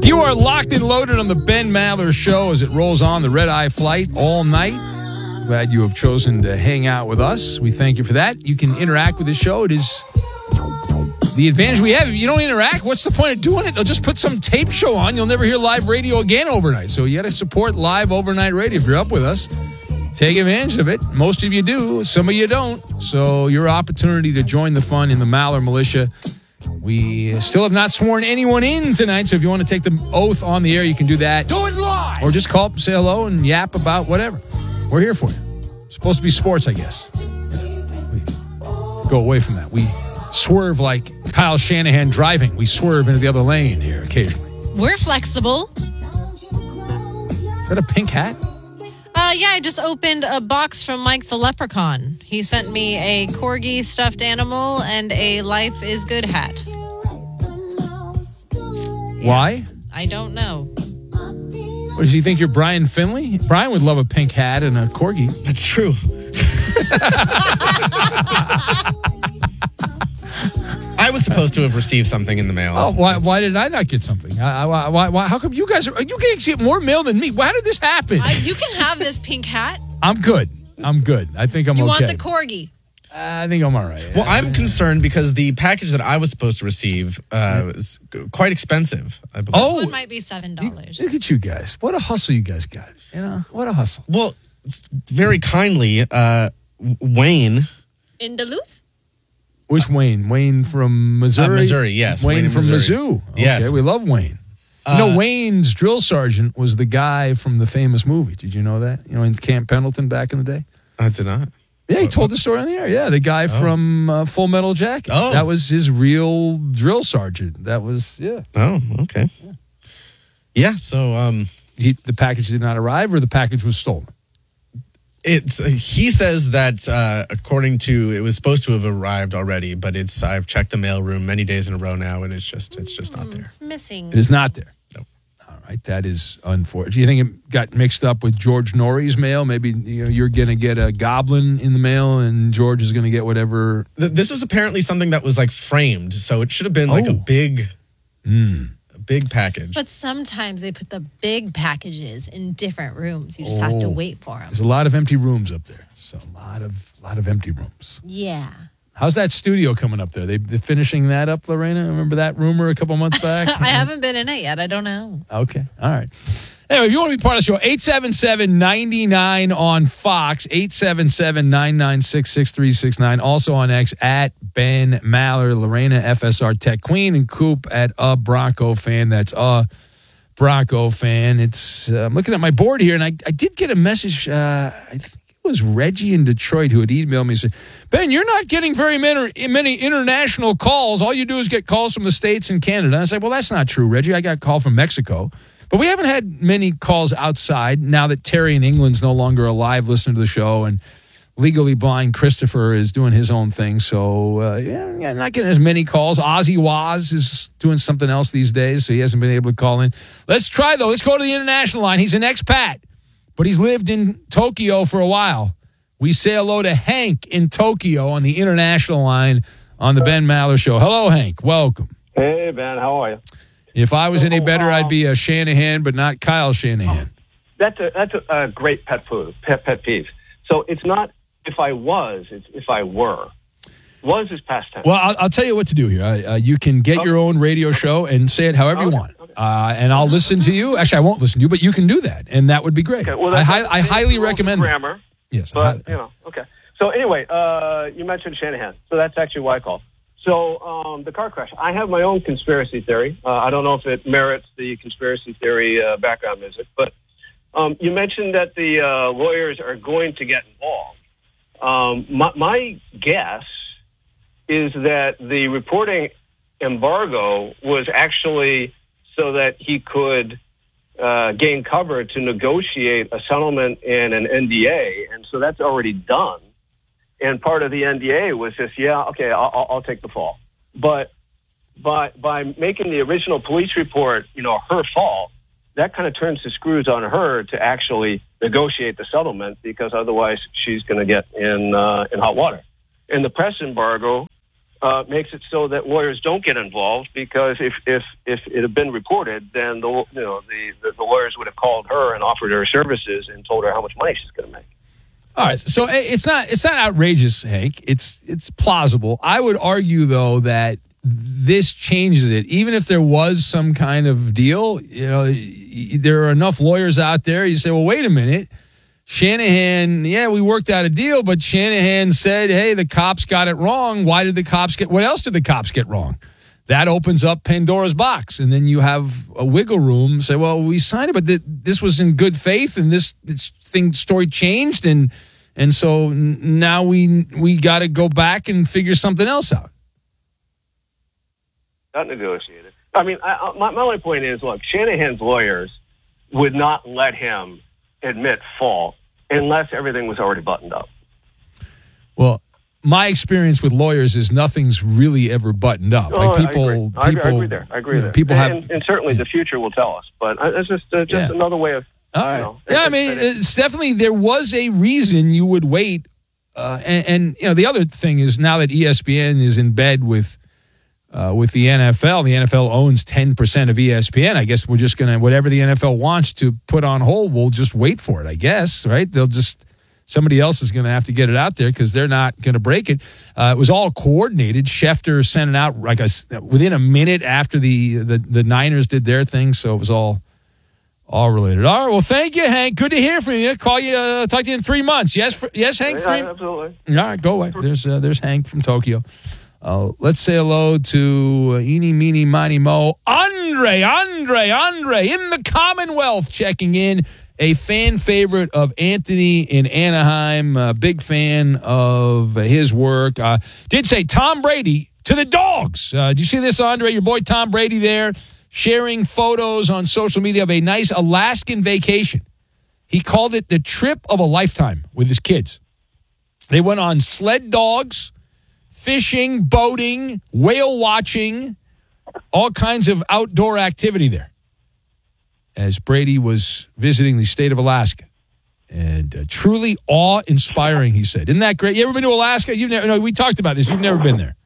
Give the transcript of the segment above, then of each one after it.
You are locked and loaded on the Ben Maller Show as it rolls on the Red Eye Flight all night. Glad you have chosen to hang out with us. We thank you for that. You can interact with the show. It is the advantage we have. If you don't interact, what's the point of doing it? They'll just put some tape show on. You'll never hear live radio again overnight. So you got to support live overnight radio. If you're up with us, take advantage of it. Most of you do. Some of you don't. So your opportunity to join the fun in the Maller Militia. We still have not sworn anyone in tonight, so if you want to take the oath on the air, you can do that. Do it live! Or just call up and say hello and yap about whatever. We're here for you. It's supposed to be sports, I guess. We go away from that. We swerve like Kyle Shanahan driving. We swerve into the other lane here occasionally. We're flexible. Is that a pink hat? Yeah, I just opened a box from Mike the Leprechaun. He sent me a corgi stuffed animal and a Life is Good hat. Why? I don't know. What, does he think you're Brian Finley? Brian would love a pink hat and a corgi. That's true. I was supposed to have received something in the mail. Oh, why did I not get something? Why, how come you guys get more mail than me? How did this happen? You can have this pink hat. I'm good. I think I'm okay. You want the corgi? I think I'm all right. Well, I'm concerned because the package that I was supposed to receive was quite expensive, I believe. This one might be $7. Look at you guys. What a hustle you guys got. You know, what a hustle. Well, very kindly, Wayne. In Duluth? Which Wayne? Wayne from Missouri? Missouri, yes. Wayne from Missouri. Mizzou. Okay, yes. We love Wayne. Wayne's drill sergeant was the guy from the famous movie. Did you know that? In Camp Pendleton back in the day? I did not. Yeah, he told the story on the air. Yeah, the guy from Full Metal Jacket. Oh. That was his real drill sergeant. That was, yeah. Oh, okay. Yeah, so... the package did not arrive or the package was stolen? He says that according to... It was supposed to have arrived already, but I've checked the mailroom many days in a row now, and it's just not there. It's missing. It is not there. No. All right, that is unfortunate. Do you think it got mixed up with George Norrie's mail? Maybe you're going to get a goblin in the mail, and George is going to get whatever. This was apparently something that was like framed, so it should have been like a big package. But sometimes they put the big packages in different rooms. You just have to wait for them. There's a lot of empty rooms up there. So a lot of empty rooms. Yeah. How's that studio coming up there? They're finishing that up, Lorena? Remember that rumor a couple months back? I haven't been in it yet. I don't know. Okay. All right. Anyway, if you want to be part of the show, 877-99 on Fox, 877-996-6369. Also on X, at Ben Maller, Lorena, FSR Tech Queen, and Coop at a Bronco fan. That's a Bronco fan. I'm looking at my board here, and I did get a message. I think it was Reggie in Detroit who had emailed me and said, Ben, you're not getting very many international calls. All you do is get calls from the States and Canada. And I said, well, that's not true, Reggie. I got a call from Mexico. But we haven't had many calls outside now that Terry in England's no longer alive listening to the show, and Legally Blind Christopher is doing his own thing. So, not getting as many calls. Ozzy Waz is doing something else these days, so he hasn't been able to call in. Let's try, though. Let's go to the international line. He's an expat, but he's lived in Tokyo for a while. We say hello to Hank in Tokyo on the international line on the Ben Maller Show. Hello, Hank. Welcome. Hey, Ben. How are you? If I was any better, I'd be a Shanahan, but not Kyle Shanahan. That's a great pet peeve. So it's not if I was, it's if I were. Was is past tense. Well, I'll tell you what to do here. You can get your own radio show and say it however you want. Okay. And I'll listen to you. Actually, I won't listen to you, but you can do that, and that would be great. Okay, well, I highly recommend grammar. That. Yes. But, okay. So anyway, you mentioned Shanahan. So that's actually why I called. So the car crash, I have my own conspiracy theory. I don't know if it merits the conspiracy theory background music, but you mentioned that the lawyers are going to get involved. My guess is that the reporting embargo was actually so that he could gain cover to negotiate a settlement and an NDA, and so that's already done. And part of the NDA was just, I'll take the fall. But by making the original police report, her fault, that kind of turns the screws on her to actually negotiate the settlement, because otherwise she's going to get in hot water. And the press embargo makes it so that lawyers don't get involved, because if it had been reported, then the lawyers would have called her and offered her services and told her how much money she's going to make. All right, so it's not outrageous, Hank. It's plausible. I would argue though that this changes it. Even if there was some kind of deal, there are enough lawyers out there. You say, well, wait a minute. Shanahan, we worked out a deal, but Shanahan said, hey, the cops got it wrong. What else did the cops get wrong? That opens up Pandora's box. And then you have a wiggle room. Say, well, we signed it, but this was in good faith, and this story changed. And so now we got to go back and figure something else out. Not negotiated. I mean, my only point is, look, Shanahan's lawyers would not let him admit fault unless everything was already buttoned up. Well, my experience with lawyers is nothing's really ever buttoned up. I agree there. People and certainly the future will tell us. But it's just another way of. All right. It's definitely there was a reason you would wait. And the other thing is, now that ESPN is in bed with the NFL owns 10% of ESPN. I guess we're just going to, whatever the NFL wants to put on hold, we'll just wait for it, I guess, right? Somebody else is going to have to get it out there because they're not going to break it. It was all coordinated. Schefter sent it out within a minute after the Niners did their thing, so it was all related. All right, well, thank you, Hank. Good to hear from you. Talk to you in 3 months. Yes, Hank? Yeah, absolutely. All right, go away. There's Hank from Tokyo. Let's say hello to Eeny, Meeny, Miny, Mo. Andre in the Commonwealth checking in. A fan favorite of Anthony in Anaheim. A big fan of his work. Did say Tom Brady to the dogs. Do you see this, Andre? Your boy Tom Brady there sharing photos on social media of a nice Alaskan vacation. He called it the trip of a lifetime with his kids. They went on sled dogs, fishing, boating, whale watching, all kinds of outdoor activity there as Brady was visiting the state of Alaska. And truly awe-inspiring, he said. Isn't that great? You ever been to Alaska? We talked about this. You've never been there.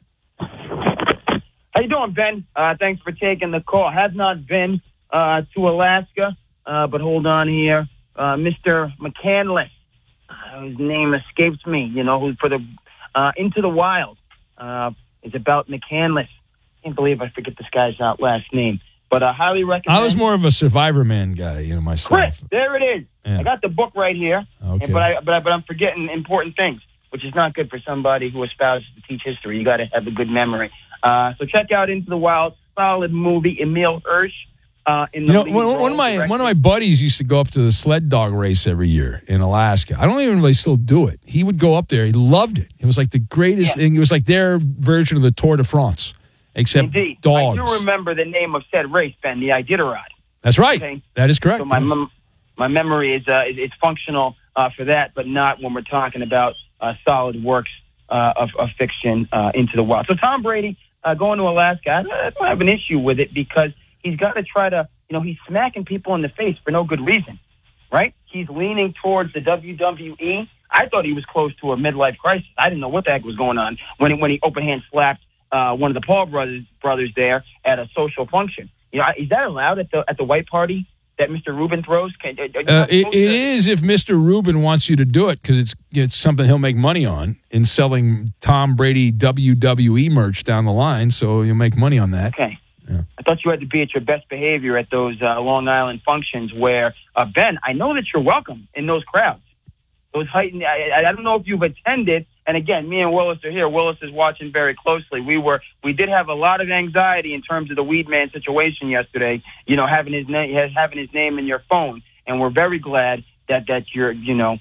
How you doing, Ben? Thanks for taking the call. Have not been to Alaska, but hold on here. Mr. McCandless, his name escapes me, who's for the Into the Wild. It's about McCandless. Can't believe I forget this guy's last name. But I highly recommend. I was more of a Survivor Man guy, myself. Chris, there it is. Yeah. I got the book right here. Okay. But I'm forgetting important things, which is not good for somebody who espouses to teach history. You got to have a good memory. So check out Into the Wild. Solid movie. Emil Hirsch. One of my buddies used to go up to the sled dog race every year in Alaska. I don't even really still do it. He would go up there. He loved it. It was like the greatest thing. It was like their version of the Tour de France, except Indeed. dogs. I do remember the name of said race, Ben, the Iditarod. That's right. Okay? That is correct. So my memory is functional for that, but not when we're talking about solid works of fiction Into the Wild. So Tom Brady going to Alaska, I don't have an issue with it because he's got to try to, he's smacking people in the face for no good reason, right? He's leaning towards the WWE. I thought he was close to a midlife crisis. I didn't know what the heck was going on when he open hand slapped one of the Paul brothers there at a social function. Is that allowed at the white party that Mr. Rubin throws? It is if Mr. Rubin wants you to do it because it's something he'll make money on in selling Tom Brady WWE merch down the line, so you'll make money on that. Okay. Yeah. I thought you had to be at your best behavior at those Long Island functions where, Ben, I know that you're welcome in those crowds. Those heightened, I don't know if you've attended, and again, me and Willis are here. Willis is watching very closely. We did have a lot of anxiety in terms of the Weed Man situation yesterday, having his name in your phone, and we're very glad that you're,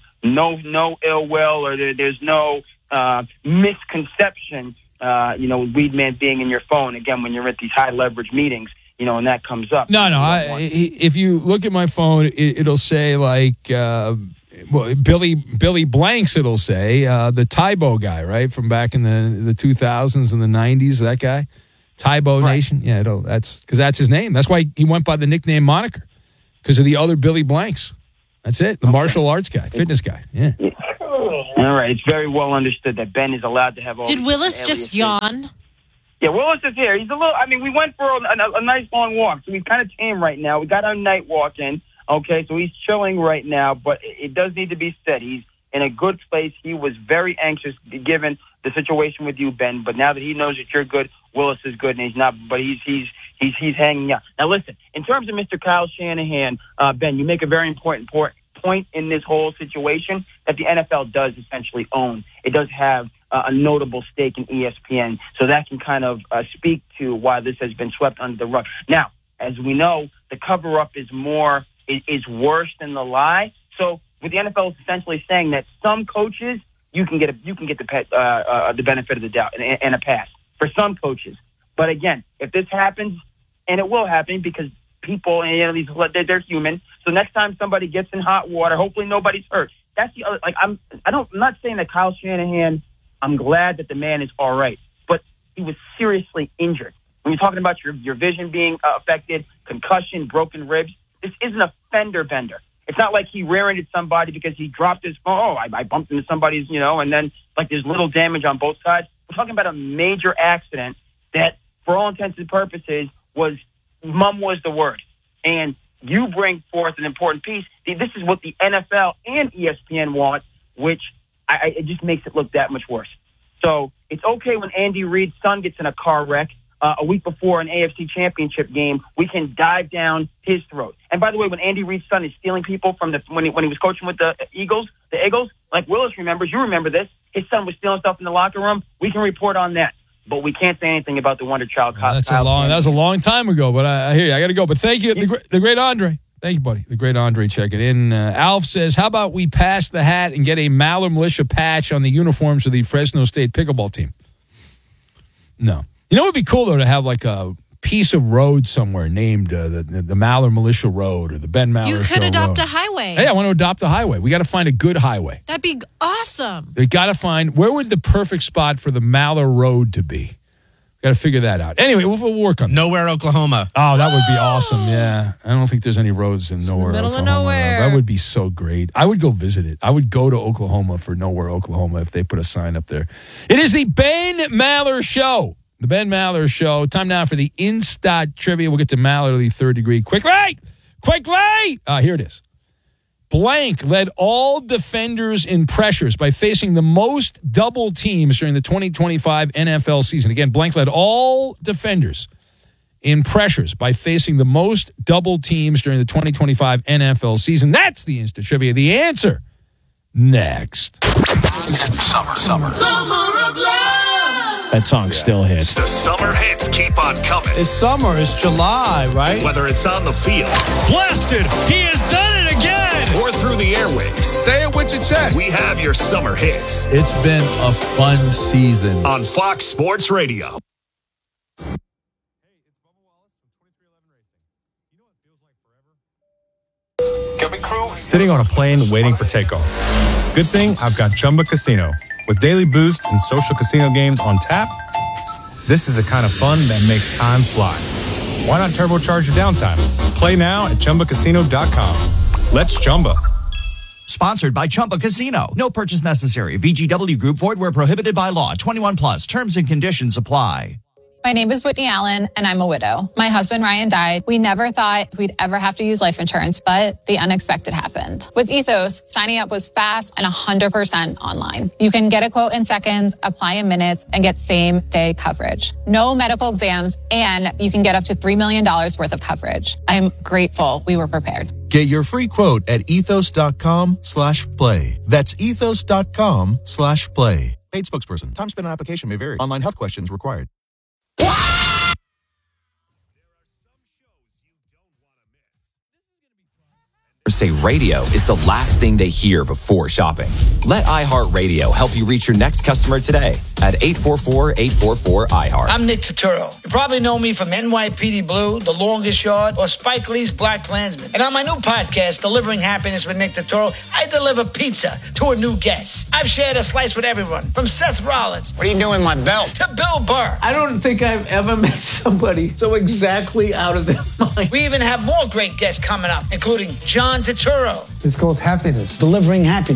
no ill will or there's no misconception Weed Man being in your phone, again, when you're at these high leverage meetings, and that comes up. No. If you look at my phone, it'll say Billy Blanks, it'll say, the Tybo guy, right? From back in the 2000s and the 90s, that guy. Tybo right. Nation. Yeah, that's because that's his name. That's why he went by the nickname moniker, because of the other Billy Blanks. That's it. The martial arts guy, fitness guy. Yeah. All right. It's very well understood that Ben is allowed to have all. Did Willis just yawn? Yeah, Willis is here. He's a little. I mean, we went for a nice long walk, so he's kind of tame right now. We got our night walk in. Okay, so he's chilling right now, but it does need to be said. He's in a good place. He was very anxious given the situation with you, Ben. But now that he knows that you're good, Willis is good, and he's not. But he's hanging out. Now, listen. In terms of Mr. Kyle Shanahan, Ben, you make a very important point in this whole situation that the NFL does essentially own. It does have a notable stake in ESPN, so that can kind of speak to why this has been swept under the rug. Now, as we know, the cover-up is worse than the lie. So, with the NFL is essentially saying that some coaches you can get the benefit of the doubt and a pass for some coaches. But again, if this happens, and it will happen because people, they're human. So next time somebody gets in hot water, hopefully nobody's hurt. That's the other. I'm not saying that Kyle Shanahan. I'm glad that the man is all right, but he was seriously injured. When you're talking about your vision being affected, concussion, broken ribs, this isn't a fender bender. It's not like he rear-ended somebody because he dropped his phone. Oh, I bumped into somebody's, and then like there's little damage on both sides. We're talking about a major accident that, for all intents and purposes, was the word. And you bring forth an important piece. This is what the NFL and ESPN want, which it just makes it look that much worse. So it's okay when Andy Reid's son gets in a car wreck a week before an AFC championship game. We can dive down his throat. And by the way, when Andy Reid's son is stealing people from when he was coaching with the Eagles, like Willis remembers, you remember this, his son was stealing stuff in the locker room. We can report on that. But we can't say anything about the Wonder Child. That was a long time ago, but I hear you. I got to go. But thank you, the great Andre. Thank you, buddy. The great Andre checking in. Alf says, how about we pass the hat and get a Maller Militia patch on the uniforms of the Fresno State pickleball team? No. You know what would be cool, though, to have like a piece of road somewhere named the Maller Militia Road or the Ben Maller Show Road. You could adopt a highway. Hey, I want to adopt a highway. We got to find a good highway. That'd be awesome. We got to find, where would the perfect spot for the Maller Road to be? Got to figure that out. Anyway, we'll work on that. Nowhere, Oklahoma. Oh, that would be awesome. Yeah. I don't think there's any roads in Nowhere, middle Oklahoma. Of nowhere. That would be so great. I would go visit it. I would go to Oklahoma for Nowhere, Oklahoma if they put a sign up there. It is the Ben Maller Show. The Ben Maller Show. Time now for the Instat Trivia. We'll get to Maller, the third degree. Quickly! Here it is. Blank led all defenders in pressures by facing the most double teams during the 2025 NFL season. Again, blank led all defenders in pressures by facing the most double teams during the 2025 NFL season. That's the Instant Trivia. The answer next. Summer of love. That song still hits. The summer hits keep on coming. It's summer. It's July, right? Whether it's on the field. Blasted. He has done it again. Or through the airwaves. Say it with your chest. We have your summer hits. It's been a fun season. On Fox Sports Radio. Sitting on a plane waiting for takeoff. Good thing I've got Chumba Casino. With daily boost and social casino games on tap, this is the kind of fun that makes time fly. Why not turbocharge your downtime? Play now at ChumbaCasino.com. Let's Chumba. Sponsored by Chumba Casino. No purchase necessary. VGW Group. Void where prohibited by law. 21 plus. Terms and conditions apply. My name is Whitney Allen, and I'm a widow. My husband, Ryan, died. We never thought we'd ever have to use life insurance, but the unexpected happened. With Ethos, signing up was fast and 100% online. You can get a quote in seconds, apply in minutes, and get same-day coverage. No medical exams, and you can get up to $3 million worth of coverage. I'm grateful we were prepared. Get your free quote at ethos.com/play. That's ethos.com/play. Paid spokesperson. Time spent on application may vary. Online health questions required. Say radio is the last thing they hear before shopping. Let iHeartRadio help you reach your next customer today at 844-844-iHeart. I'm Nick Turturro. You probably know me from NYPD Blue, The Longest Yard, or Spike Lee's Black Klansman. And on my new podcast, Delivering Happiness with Nick Turturro, I deliver pizza to a new guest. I've shared a slice with everyone, from Seth Rollins. What are you doing with my belt? To Bill Burr. I don't think I've ever met somebody so exactly out of their mind. We even have more great guests coming up, including John Turturro. It's called Happiness. Delivering Happiness. Open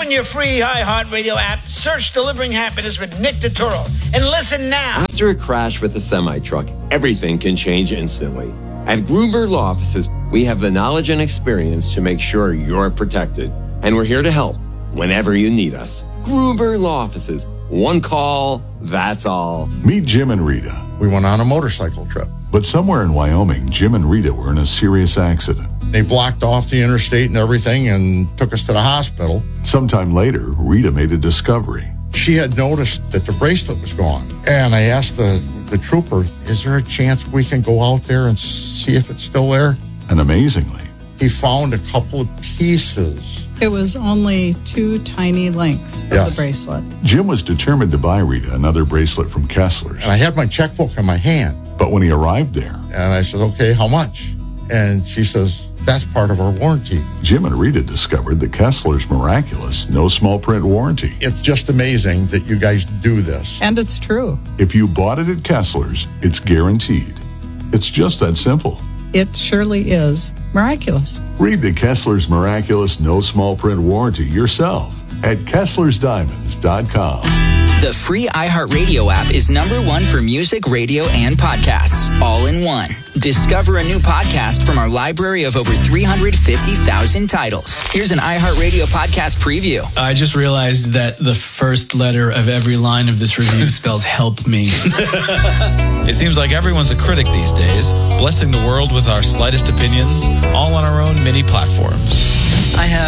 Open your free iHeartRadio app, search Delivering Happiness with Nick Turturro, and listen now. After a crash with a semi-truck, everything can change instantly. At Gruber Law Offices, we have the knowledge and experience to make sure you're protected. And we're here to help whenever you need us. Gruber Law Offices. One call, that's all. Meet Jim and Rita. We went on a motorcycle trip. But somewhere in Wyoming, Jim and Rita were in a serious accident. They blocked off the interstate and everything and took us to the hospital. Sometime later, Rita made a discovery. She had noticed that the bracelet was gone. And I asked the trooper, is there a chance we can go out there and see if it's still there? And amazingly, he found a couple of pieces. It was only 2 tiny links of the bracelet. Jim was determined to buy Rita another bracelet from Kessler's. And I had my checkbook in my hand. But when he arrived there, and I said, okay, how much? And she says, that's part of our warranty. Jim and Rita discovered the Kessler's miraculous no small print warranty. It's just amazing that you guys do this. And it's true. If you bought it at Kessler's, it's guaranteed. It's just that simple. It surely is miraculous. Read the Kessler's miraculous no small print warranty yourself at KesslersDiamonds.com. The free iHeartRadio app is #1 for music, radio, and podcasts, all in one. Discover a new podcast from our library of over 350,000 titles. Here's an iHeartRadio podcast preview. I just realized that the first letter of every line of this review spells help me. It seems like everyone's a critic these days, blessing the world with our slightest opinions, all on our own mini platforms. I have